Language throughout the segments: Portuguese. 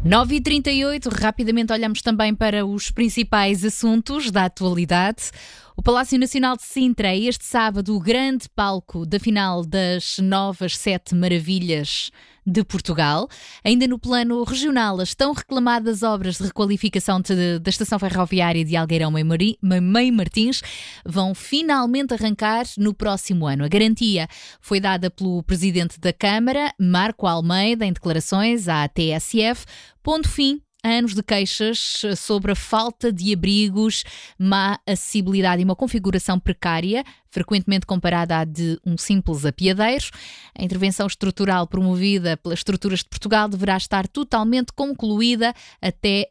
9h38, rapidamente olhamos também para os principais assuntos da atualidade. O Palácio Nacional de Sintra é este sábado o grande palco da final das novas 7 maravilhas de Portugal. Ainda no plano regional, as tão reclamadas obras de requalificação da Estação Ferroviária de Algueirão-Mem Martins vão finalmente arrancar no próximo ano. A garantia foi dada pelo Presidente da Câmara, Marco Almeida, em declarações à TSF, pondo fim a anos de queixas sobre a falta de abrigos, má acessibilidade e uma configuração precária, frequentemente comparada à de um simples apiadeiro. A intervenção estrutural promovida pelas Estruturas de Portugal deverá estar totalmente concluída até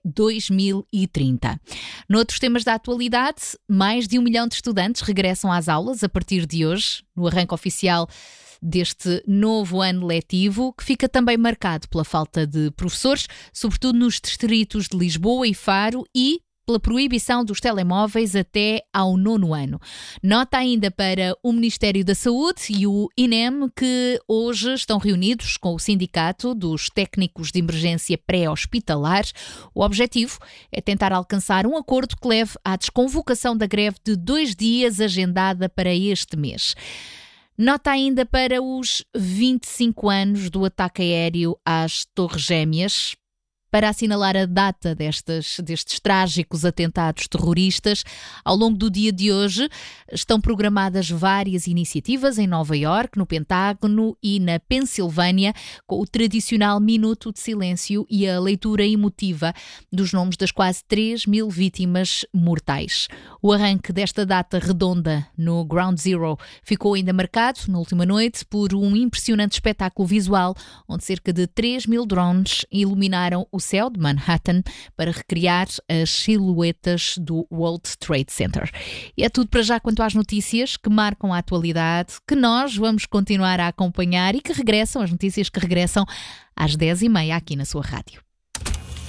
2030. Noutros temas da atualidade, mais de 1 milhão de estudantes regressam às aulas a partir de hoje, no arranque oficial deste novo ano letivo, que fica também marcado pela falta de professores, sobretudo nos distritos de Lisboa e Faro, e pela proibição dos telemóveis até ao 9º ano. Nota ainda para o Ministério da Saúde e o INEM, que hoje estão reunidos com o Sindicato dos Técnicos de Emergência Pré-Hospitalar. O objetivo é tentar alcançar um acordo que leve à desconvocação da greve de 2 dias agendada para este mês. Nota ainda para os 25 anos do ataque aéreo às Torres Gêmeas. Para assinalar a data destes trágicos atentados terroristas, ao longo do dia de hoje estão programadas várias iniciativas em Nova Iorque, no Pentágono e na Pensilvânia, com o tradicional minuto de silêncio e a leitura emotiva dos nomes das quase 3.000 vítimas mortais. O arranque desta data redonda no Ground Zero ficou ainda marcado, na última noite, por um impressionante espetáculo visual, onde cerca de 3.000 drones iluminaram o céu de Manhattan para recriar as silhuetas do World Trade Center. E é tudo para já quanto às notícias que marcam a atualidade, que nós vamos continuar a acompanhar e que regressam, as notícias que regressam às 10h30 aqui na sua rádio.